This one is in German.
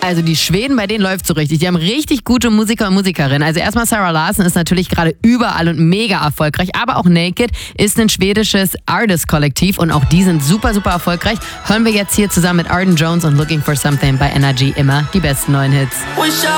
Also die Schweden, bei denen läuft so richtig. Die haben richtig gute Musiker und Musikerinnen. Also erstmal Sarah Larsson ist natürlich gerade überall und mega erfolgreich. Aber auch Naked ist ein schwedisches Artist-Kollektiv und auch die sind super, super erfolgreich. Hören wir jetzt hier zusammen mit Arden Jones und Looking for Something bei Energy immer die besten neuen Hits.